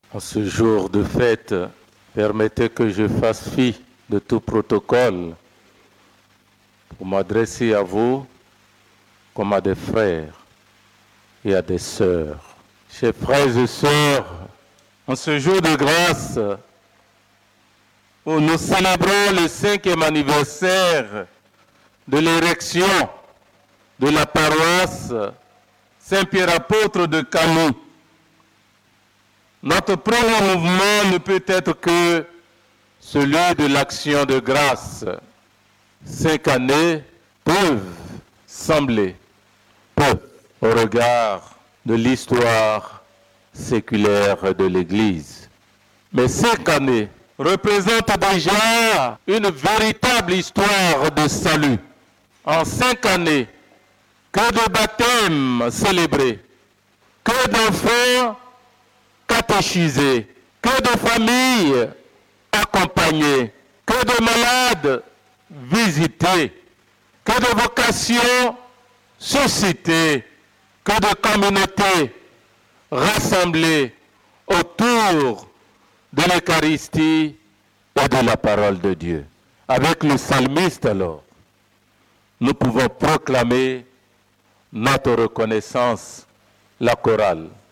En ce jour de fête, permettez que je fasse fi de tout protocole pour m'adresser à vous comme à des frères et à des sœurs. Chers frères et sœurs, en ce jour de grâce où nous célébrons le 5e anniversaire de l'érection de la paroisse Saint-Pierre apôtre de Kano, notre premier mouvement ne peut être que celui de l'action de grâce. 5 années peuvent sembler peu au regard de l'histoire séculaire de l'Église. Mais 5 années représentent déjà une véritable histoire de salut. En 5 années, que de baptêmes célébrés, que d'enfants catéchisés, que de familles accompagnées, que de malades visités, que de vocations suscitées, que de communautés rassemblées autour de l'Eucharistie et de la parole de Dieu. Avec le psalmiste alors, nous pouvons proclamer notre reconnaissance, la chorale.